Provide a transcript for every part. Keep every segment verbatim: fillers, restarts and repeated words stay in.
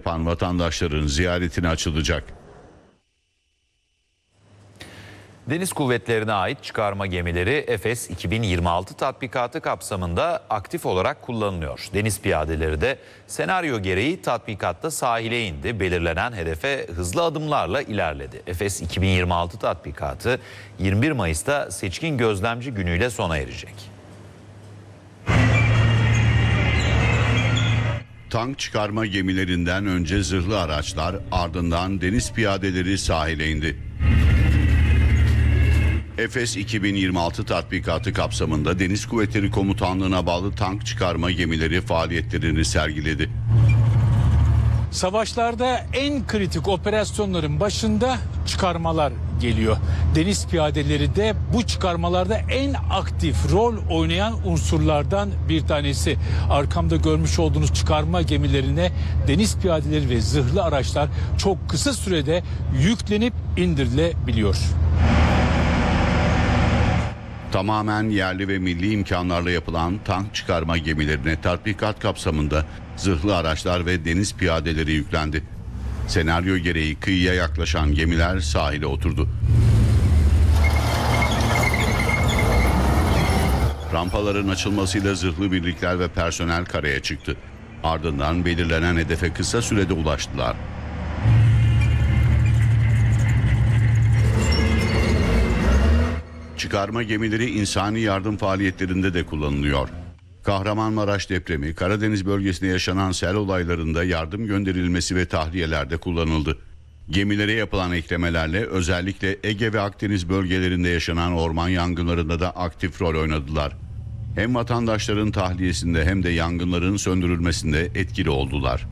yapan vatandaşların ziyaretine açılacak. Deniz kuvvetlerine ait çıkarma gemileri Efes iki bin yirmi altı tatbikatı kapsamında aktif olarak kullanılıyor. Deniz piyadeleri de senaryo gereği tatbikatta sahile indi. Belirlenen hedefe hızlı adımlarla ilerledi. Efes iki bin yirmi altı tatbikatı yirmi bir Mayıs'ta seçkin gözlemci günüyle sona erecek. Tank çıkarma gemilerinden önce zırhlı araçlar, ardından deniz piyadeleri sahile indi. Efes iki bin yirmi altı tatbikatı kapsamında Deniz Kuvvetleri Komutanlığı'na bağlı tank çıkarma gemileri faaliyetlerini sergiledi. Savaşlarda en kritik operasyonların başında çıkarmalar geliyor. Deniz piyadeleri de bu çıkarmalarda en aktif rol oynayan unsurlardan bir tanesi. Arkamda görmüş olduğunuz çıkarma gemilerine deniz piyadeleri ve zırhlı araçlar çok kısa sürede yüklenip indirilebiliyor. Tamamen yerli ve milli imkanlarla yapılan tank çıkarma gemilerine tatbikat kapsamında zırhlı araçlar ve deniz piyadeleri yüklendi. Senaryo gereği kıyıya yaklaşan gemiler sahile oturdu. Rampaların açılmasıyla zırhlı birlikler ve personel karaya çıktı. Ardından belirlenen hedefe kısa sürede ulaştılar. Çıkarma gemileri insani yardım faaliyetlerinde de kullanılıyor. Kahramanmaraş depremi, Karadeniz bölgesinde yaşanan sel olaylarında yardım gönderilmesi ve tahliyelerde kullanıldı. Gemilere yapılan eklemelerle özellikle Ege ve Akdeniz bölgelerinde yaşanan orman yangınlarında da aktif rol oynadılar. Hem vatandaşların tahliyesinde hem de yangınların söndürülmesinde etkili oldular.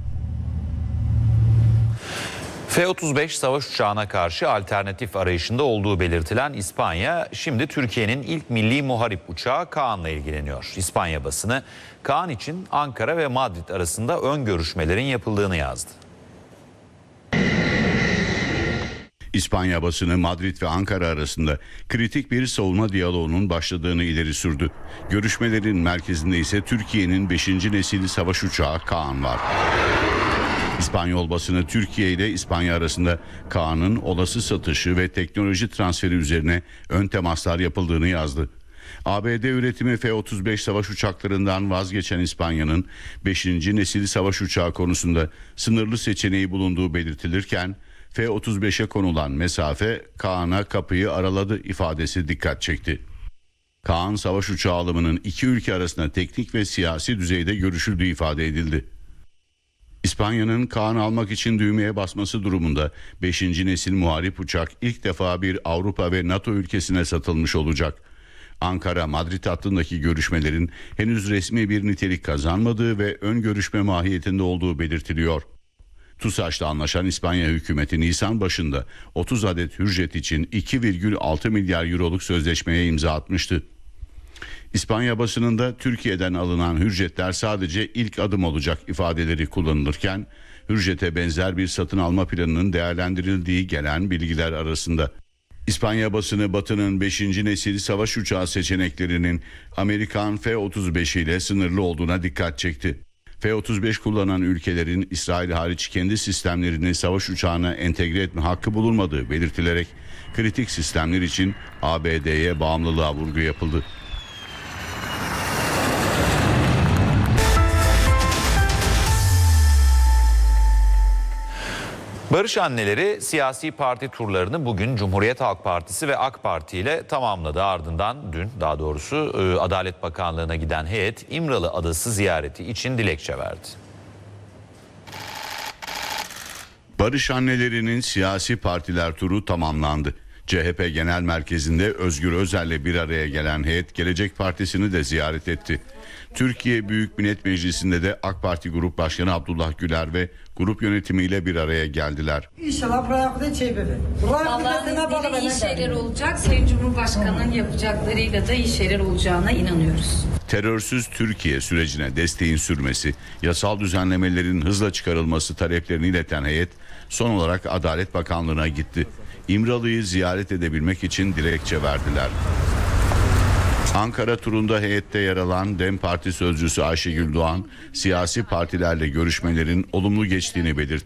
F otuz beş savaş uçağına karşı alternatif arayışında olduğu belirtilen İspanya, şimdi Türkiye'nin ilk milli muharip uçağı Kaan'la ilgileniyor. İspanya basını, Kaan için Ankara ve Madrid arasında ön görüşmelerin yapıldığını yazdı. İspanya basını Madrid ve Ankara arasında kritik bir savunma diyaloğunun başladığını ileri sürdü. Görüşmelerin merkezinde ise Türkiye'nin beşinci nesil savaş uçağı Kaan var. İspanyol basını Türkiye ile İspanya arasında Kaan'ın olası satışı ve teknoloji transferi üzerine ön temaslar yapıldığını yazdı. A B D üretimi F otuz beş savaş uçaklarından vazgeçen İspanya'nın beşinci nesil savaş uçağı konusunda sınırlı seçeneği bulunduğu belirtilirken F otuz beşe konulan mesafe Kaan'a kapıyı araladı ifadesi dikkat çekti. Kaan savaş uçağı alımının iki ülke arasında teknik ve siyasi düzeyde görüşüldüğü ifade edildi. İspanya'nın Kaan almak için düğmeye basması durumunda beşinci nesil muharip uçak ilk defa bir Avrupa ve NATO ülkesine satılmış olacak. Ankara-Madrid hattındaki görüşmelerin henüz resmi bir nitelik kazanmadığı ve ön görüşme mahiyetinde olduğu belirtiliyor. TUSAŞ'la anlaşan İspanya hükümeti Nisan başında otuz adet Hürjet için iki virgül altı milyar euroluk sözleşmeye imza atmıştı. İspanya basınında Türkiye'den alınan Hürjetler sadece ilk adım olacak ifadeleri kullanılırken Hürjet'e benzer bir satın alma planının değerlendirildiği gelen bilgiler arasında. İspanya basını Batı'nın beşinci nesil savaş uçağı seçeneklerinin Amerikan F otuz beş ile sınırlı olduğuna dikkat çekti. F otuz beş kullanan ülkelerin İsrail hariç kendi sistemlerini savaş uçağına entegre etme hakkı bulunmadığı belirtilerek kritik sistemler için A B D'ye bağımlılığa vurgu yapıldı. Barış Anneleri siyasi parti turlarını bugün Cumhuriyet Halk Partisi ve AK Parti ile tamamladı. Ardından dün daha doğrusu Adalet Bakanlığı'na giden heyet İmralı Adası ziyareti için dilekçe verdi. Barış Annelerinin siyasi partiler turu tamamlandı. C H P Genel Merkezi'nde Özgür Özel'le bir araya gelen heyet Gelecek Partisi'ni de ziyaret etti. Türkiye Büyük Millet Meclisi'nde de AK Parti Grup Başkanı Abdullah Güler ve grup yönetimiyle bir araya geldiler. İnşallah bırakın çevirin. Allah'ın izniyle iyi şeyler olacak. Sayın Cumhurbaşkanı'nın yapacaklarıyla da iyi şeyler olacağına inanıyoruz. Terörsüz Türkiye sürecine desteğin sürmesi, yasal düzenlemelerin hızla çıkarılması taleplerini ileten heyet son olarak Adalet Bakanlığı'na gitti. İmralı'yı ziyaret edebilmek için dilekçe verdiler. Ankara turunda heyette yer alan DEM Parti sözcüsü Ayşegül Doğan, siyasi partilerle görüşmelerin olumlu geçtiğini belirtti.